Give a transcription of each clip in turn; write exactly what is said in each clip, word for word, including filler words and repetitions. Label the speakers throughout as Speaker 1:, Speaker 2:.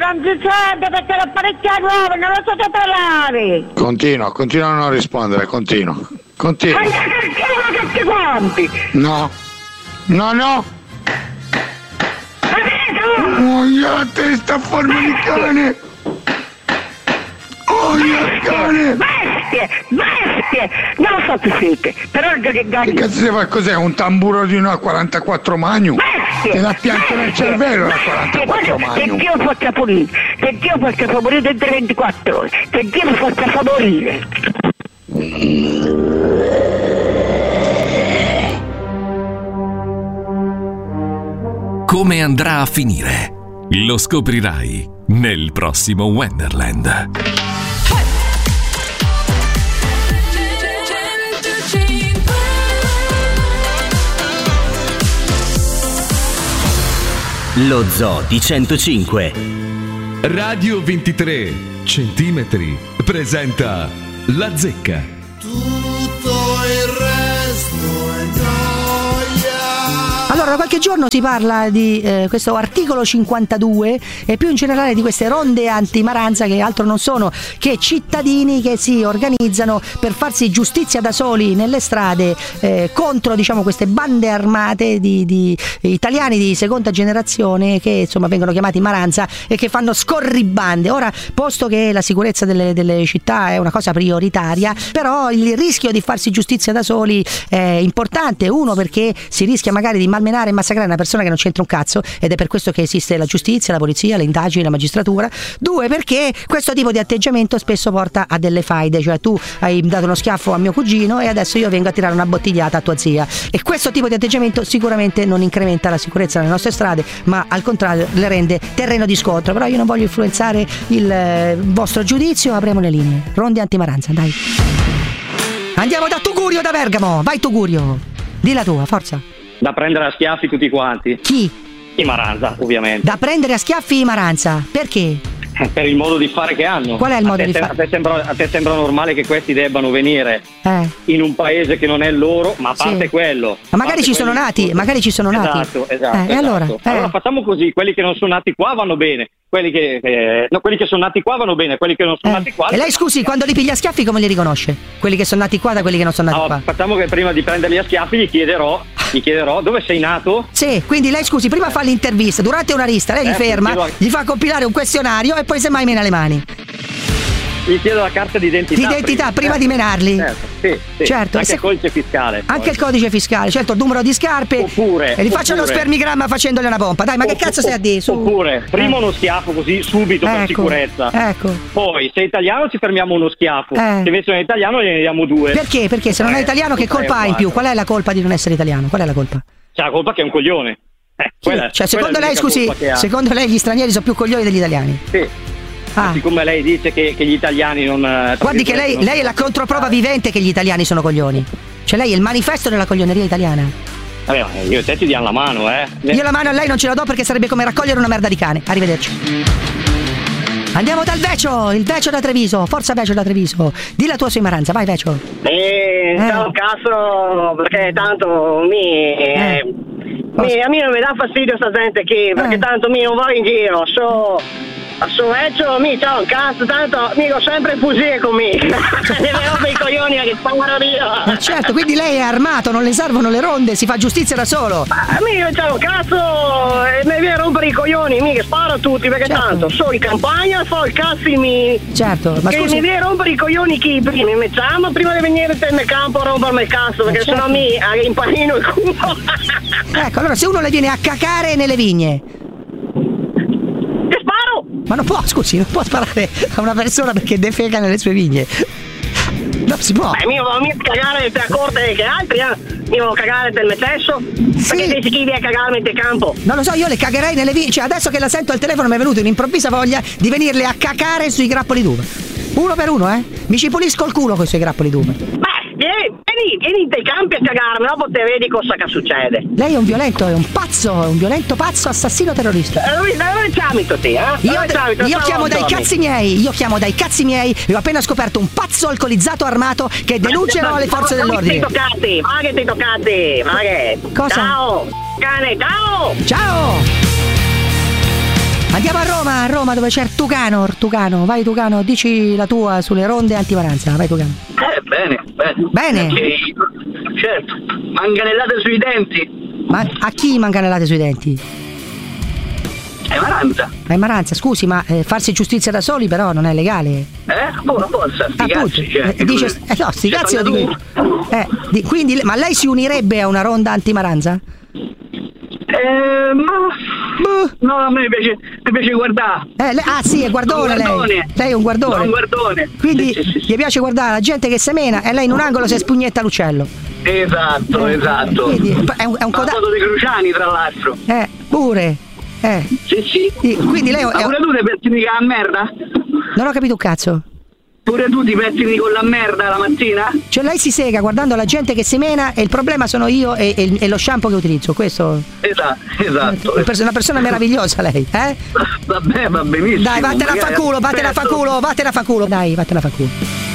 Speaker 1: non si sente perché l'apparecchio è nuovo, non lo so trovare.
Speaker 2: Continua, continua a non rispondere, continua. Continua.
Speaker 1: Ma che tutti quanti?
Speaker 2: No. No, no. Oh, la testa a forma di cane. Oh, il cane.
Speaker 1: Bestie, bestie. Non lo so più siete, però che
Speaker 2: Che cazzo si fa? Cos'è? Un tamburo di una quarantaquattro Magnum?
Speaker 1: Bestie.
Speaker 2: Te la pianta nel cervello la quarantaquattro Magnum.
Speaker 1: Che Dio faccia pulire, che Dio faccia favorire dentro ventiquattro ore, che Dio faccia favorire.
Speaker 3: Come andrà a finire? Lo scoprirai nel prossimo Wonderland.
Speaker 4: Lo Zoo di centocinque
Speaker 3: Radio ventitré centimetri presenta La Zecca.
Speaker 5: Tutto il resto è gioia.
Speaker 6: Allora, da qualche giorno si parla di eh, questo articolo cinquantadue e più in generale di queste ronde antimaranza, che altro non sono che cittadini che si organizzano per farsi giustizia da soli nelle strade eh, contro, diciamo, queste bande armate di, di italiani di seconda generazione che insomma vengono chiamati maranza e che fanno scorribande. Ora, posto che la sicurezza delle, delle città è una cosa prioritaria, però il rischio di farsi giustizia da soli è importante. Uno, perché si rischia magari di malmenare e massacrare una persona che non c'entra un cazzo, ed è per questo che esiste la giustizia, la polizia, le indagini, la magistratura. Due, perché questo tipo di atteggiamento spesso porta a delle faide, cioè tu hai dato uno schiaffo a mio cugino e adesso io vengo a tirare una bottigliata a tua zia, e questo tipo di atteggiamento sicuramente non incrementa la sicurezza nelle nostre strade, ma al contrario le rende terreno di scontro. Però io non voglio influenzare il eh, vostro giudizio. Apriamo le linee. Ronde antimaranza, dai. Andiamo da Tugurio da Bergamo. Vai Tugurio, di la tua, forza.
Speaker 7: Da prendere a schiaffi tutti quanti.
Speaker 6: Chi?
Speaker 7: I Maranza, ovviamente.
Speaker 6: Da prendere a schiaffi i Maranza. Perché?
Speaker 7: Per il modo di fare che hanno.
Speaker 6: Qual è il
Speaker 7: a
Speaker 6: modo
Speaker 7: te,
Speaker 6: di fare?
Speaker 7: A te, sembra, a te sembra normale che questi debbano venire
Speaker 6: Eh.
Speaker 7: in un paese che non è il loro, ma a parte
Speaker 6: Sì.
Speaker 7: quello.
Speaker 6: Ma magari ci sono nati, magari ci sono nati.
Speaker 7: Esatto, esatto.
Speaker 6: Eh, e
Speaker 7: esatto.
Speaker 6: allora? Eh.
Speaker 7: Allora facciamo così: quelli che non sono nati qua vanno bene. Quelli che, eh, no, quelli che sono nati qua vanno bene, quelli che non sono
Speaker 6: Eh.
Speaker 7: nati qua.
Speaker 6: E lei, scusi, quando li piglia a schiaffi come li riconosce? Quelli che sono nati qua da quelli che non sono nati
Speaker 7: Allora,
Speaker 6: qua?
Speaker 7: facciamo che prima di prenderli a schiaffi gli chiederò, gli chiederò dove sei nato.
Speaker 6: Sì, quindi lei, scusi, prima fa l'intervista, durante una rista lei li
Speaker 7: Eh,
Speaker 6: ferma,
Speaker 7: chiedo-
Speaker 6: gli fa compilare un questionario e poi semmai mena le mani.
Speaker 7: Gli chiedo la carta d'identità.
Speaker 6: D'identità prima
Speaker 7: Eh,
Speaker 6: di menarli.
Speaker 7: Certo, sì, sì.
Speaker 6: Certo, e
Speaker 7: Anche
Speaker 6: se-
Speaker 7: il codice fiscale.
Speaker 6: Anche
Speaker 7: poi.
Speaker 6: il codice fiscale, certo, il numero di scarpe.
Speaker 7: Oppure-
Speaker 6: E gli faccio lo
Speaker 7: oppure-
Speaker 6: spermigramma facendogli una pompa. Dai, ma che
Speaker 7: Opp-
Speaker 6: cazzo stai a dire? Su.
Speaker 7: Oppure, prima
Speaker 6: Eh.
Speaker 7: uno schiaffo così subito per
Speaker 6: Ecco,
Speaker 7: sicurezza.
Speaker 6: ecco.
Speaker 7: Poi, se è italiano ci fermiamo uno schiaffo.
Speaker 6: Eh.
Speaker 7: Se invece non è italiano gliene diamo due.
Speaker 6: Perché? Perché se non è
Speaker 7: Eh,
Speaker 6: italiano che
Speaker 7: tre o
Speaker 6: colpa ha in
Speaker 7: quattro.
Speaker 6: più? Qual è la colpa di non essere italiano? Qual è la colpa?
Speaker 7: C'è la colpa che è un coglione. Eh, quella-
Speaker 6: Cioè,
Speaker 7: quella
Speaker 6: secondo
Speaker 7: è
Speaker 6: lei,
Speaker 7: l'unica
Speaker 6: scusi,
Speaker 7: colpa che ha.
Speaker 6: secondo lei gli stranieri sono più coglioni degli italiani?
Speaker 7: Sì.
Speaker 6: Ah.
Speaker 7: Siccome lei dice che, che gli italiani non. eh, tra
Speaker 6: Guardi che lei,
Speaker 7: virgolette, non-
Speaker 6: lei è la controprova vivente che gli italiani sono coglioni. Cioè lei è il manifesto della coglioneria italiana.
Speaker 7: Vabbè, ma io e te ci diamo la mano, eh.
Speaker 6: Io la mano a lei non ce la do perché sarebbe come raccogliere una merda di cane. Arrivederci. Andiamo dal Vecio, il Vecio da Treviso. Forza Vecio da Treviso. Di la tua sui Maranza, vai Vecio.
Speaker 8: Eh, ciao cazzo, perché tanto mi, eh, mi- a me non mi dà fastidio sta gente qui, perché
Speaker 6: Eh.
Speaker 8: tanto mi non vado in giro, so, so vecchio, mi ciao cazzo, tanto mi ho sempre il fucile con me. Le robe i coglioni che sparo io.
Speaker 6: Eh, certo, quindi lei è armato, non le servono le ronde, si fa giustizia da solo.
Speaker 8: A me ciao cazzo, e mi viene a rompere i coglioni, mi che sparo a tutti, perché
Speaker 6: Certo.
Speaker 8: tanto so in campagna, so il cazzo mi.
Speaker 6: Certo, ma
Speaker 8: che
Speaker 6: scusi.
Speaker 8: mi viene a rompere i coglioni chi prima mi mettiamo prima di venire te nel campo a rompermi il cazzo, perché
Speaker 6: certo.
Speaker 8: sennò mi eh, impanino il culo.
Speaker 6: Ecco, allora se uno le viene a cacare nelle vigne.
Speaker 8: Che sparo!
Speaker 6: Ma non può, scusi, non può sparare a una persona perché defeca nelle sue vigne. Non si può.
Speaker 8: Eh, mi devo mi cagare te accorte che altri, eh? Mi devo cagare del me stesso? Perché dici chi viene a cagarmi nel campo?
Speaker 6: Non lo so, io le cagherei nelle vigne. Cioè, adesso che la sento al telefono mi è venuta un'improvvisa voglia di venirle a cacare sui grappoli d'uva. Uno per uno, eh? Mi ci pulisco il culo con i suoi grappoli d'uva.
Speaker 8: Beh, vieni, vieni, vieni dai campi a cagarmi, dopo te vedi cosa che succede.
Speaker 6: Lei è un violento, è un pazzo, è un violento pazzo assassino terrorista.
Speaker 8: Eh, Dove dove chiami tu te, eh?
Speaker 6: Io,
Speaker 8: Dove chiami tu?
Speaker 6: io
Speaker 8: Ciao,
Speaker 6: chiamo dai
Speaker 8: Tommy.
Speaker 6: cazzi miei, io chiamo dai cazzi miei e ho appena scoperto un pazzo alcolizzato armato che denuncerò alle forze
Speaker 8: Ma che
Speaker 6: dell'ordine.
Speaker 8: ti toccati? Ma che ti toccati? Ma che?
Speaker 6: Cosa?
Speaker 8: Ciao! Cane, ciao!
Speaker 6: Ciao! Andiamo a Roma, a Roma dove c'è Tucano, Tucano, vai Tucano, dici la tua sulle ronde antimaranza, vai Tucano.
Speaker 9: Eh, bene, bene.
Speaker 6: Bene.
Speaker 9: Perché, certo, manganellate sui denti.
Speaker 6: Ma a chi manganellate sui denti?
Speaker 9: È Maranza.
Speaker 6: È Maranza, scusi, ma eh, farsi giustizia da soli però non è legale.
Speaker 9: Eh? Boh, non posso, sti cazzi, cioè,
Speaker 6: eh, dice, eh, no, sti cazzi lo dico io. Eh, di, quindi, ma lei si unirebbe a una ronda antimaranza?
Speaker 9: Eh, ma... No, a me piace, mi piace guardare.
Speaker 6: Eh, le, ah sì, è guardone, lei. Lei è un guardone.
Speaker 9: Sono un guardone.
Speaker 6: Quindi
Speaker 9: sì, sì, sì,
Speaker 6: gli piace guardare la gente che semena e lei in un angolo si spugnetta l'uccello.
Speaker 9: Esatto,
Speaker 6: eh,
Speaker 9: esatto.
Speaker 6: Quindi è un, è un
Speaker 9: coda... dei Cruciani, tra l'altro.
Speaker 6: Eh, pure. Eh.
Speaker 9: Sì, sì.
Speaker 6: Quindi lei
Speaker 9: ma
Speaker 6: è...
Speaker 9: pure tu ti pettini con la merda?
Speaker 6: Non ho capito un cazzo.
Speaker 9: Pure tu ti pettini con la merda la mattina?
Speaker 6: Cioè lei si sega guardando la gente che semena e il problema sono io e, e, e lo shampoo che utilizzo, questo?
Speaker 9: Esatto, esatto.
Speaker 6: È una persona meravigliosa lei, eh?
Speaker 9: Vabbè, va benissimo.
Speaker 6: Dai, vattene a fa culo, vattene a fa culo, vattene a fa culo. Dai, vattene a fa culo.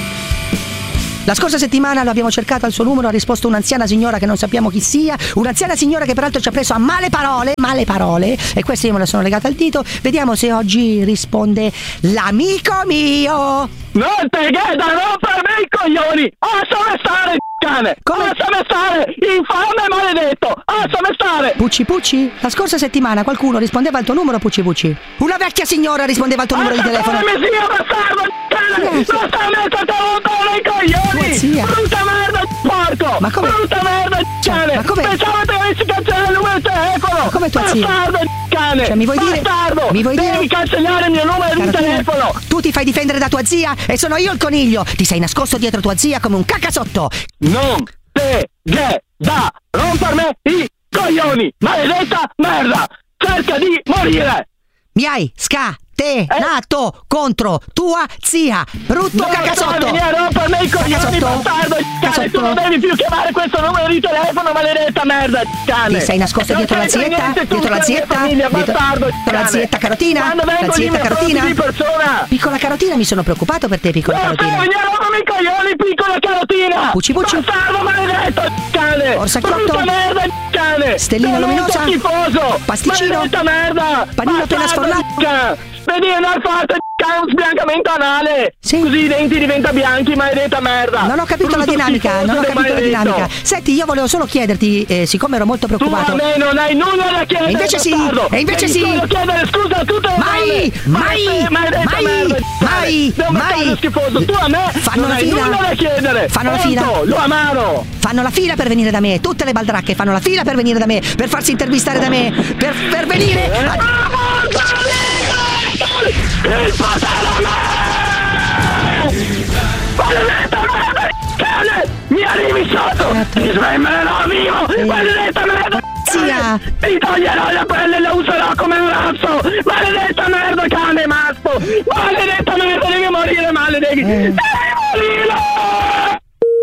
Speaker 6: La scorsa settimana lo abbiamo cercato al suo numero, ha risposto un'anziana signora che non sappiamo chi sia, un'anziana signora che peraltro ci ha preso a male parole, male parole, e queste io me le sono legate al dito. Vediamo se oggi risponde l'amico mio.
Speaker 10: Non te che da rompermi i coglioni! Lasciami stare, cane!
Speaker 6: Come?
Speaker 10: Lasciami stare, infame maledetto! Lasciami stare!
Speaker 6: Pucci Pucci? La scorsa settimana qualcuno rispondeva al tuo numero, Pucci Pucci? Una vecchia signora rispondeva al tuo numero di telefono.
Speaker 10: Ma sia bastardo, cane! Non sta mettendo lontano i coglioni!
Speaker 6: Zia.
Speaker 10: Brutta merda, porco!
Speaker 6: Ma come?
Speaker 10: Brutta merda, cane!
Speaker 6: Ma come?
Speaker 10: Pensavo che avessi cancellato il numero di telefono!
Speaker 6: Ma come tua zia?
Speaker 10: Bastardo, cane!
Speaker 6: Cioè, mi vuoi dire?
Speaker 10: Bastardo!
Speaker 6: Mi vuoi dire?
Speaker 10: Devi cancellare il mio numero di
Speaker 6: Carotina,
Speaker 10: telefono!
Speaker 6: tu ti fai difendere da tua zia e sono io il coniglio! Ti sei nascosto dietro tua zia come un cacasotto!
Speaker 10: Non te che da rompermi i coglioni! Maledetta merda! Cerca di morire!
Speaker 6: Mi hai scatenato eh? contro tua zia! Brutto
Speaker 10: non
Speaker 6: cacasotto!
Speaker 10: Non a rompermi i coglioni, bastardo! Cane, tu non devi più chiamare questo numero di telefono, maledetta merda, cane!
Speaker 6: Ti sei nascosto
Speaker 10: non
Speaker 6: dietro la zietta? Dietro la zietta?
Speaker 10: Famiglia,
Speaker 6: dietro,
Speaker 10: bastardo,
Speaker 6: dietro la zietta Carotina?
Speaker 10: Quando vengo
Speaker 6: la zietta Carotina?
Speaker 10: Di persona.
Speaker 6: Piccola Carotina, mi sono preoccupato per te, piccola
Speaker 10: no,
Speaker 6: Carotina.
Speaker 10: No, venire a rompermi i coglioni, piccola Carotina!
Speaker 6: Pucci Pucci?
Speaker 10: Bastardo, maledetto, cane!
Speaker 6: Orsacchiotto?
Speaker 10: Brutta merda, cane!
Speaker 6: Stellina luminosa?
Speaker 10: Schifoso!
Speaker 6: Pasticcino?
Speaker 10: Maledetta merda!
Speaker 6: Panino appena sfornato?
Speaker 10: Vedi andare fatto un sbiancamento anale!
Speaker 6: Sì.
Speaker 10: Così i denti diventano bianchi, maledetta merda!
Speaker 6: Non ho capito la dinamica, non ho capito la dinamica. Senti, io volevo solo chiederti, eh, siccome ero molto preoccupato.
Speaker 10: Tu a me non hai nulla da chiedere!
Speaker 6: E invece sì! E invece sì!
Speaker 10: chiedere scusa a tutte le
Speaker 6: Mai! Mai! Mai! Mai! Mai!
Speaker 10: Schifoso! Tu a me
Speaker 6: fanno
Speaker 10: non
Speaker 6: la
Speaker 10: hai
Speaker 6: fila.
Speaker 10: nulla da chiedere!
Speaker 6: Fanno la fila!
Speaker 10: Lo amaro!
Speaker 6: Fanno la fila per venire da me, tutte le baldracche fanno la fila per venire da me, per farsi intervistare da me, per, per venire
Speaker 10: eh?
Speaker 6: a...
Speaker 10: Il fratello me! Maledetta merda, cane! Mi arrivi sotto! Mi svenderò vivo! Maledetta merda!
Speaker 6: Zia!
Speaker 10: Mi toglierò la pelle e la userò come un razzo! Maledetta merda, cane maspo! Maledetta merda, devi morire, male, devi... Eh. Devi morire!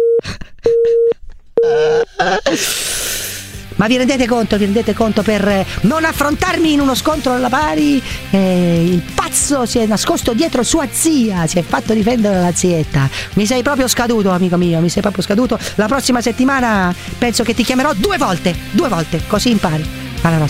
Speaker 6: Ma vi rendete conto, vi rendete conto, per non affrontarmi in uno scontro alla pari, eh, il pazzo si è nascosto dietro sua zia, si è fatto difendere la zietta. Mi sei proprio scaduto, amico mio, mi sei proprio scaduto. La prossima settimana penso che ti chiamerò due volte, due volte, così impari. Alla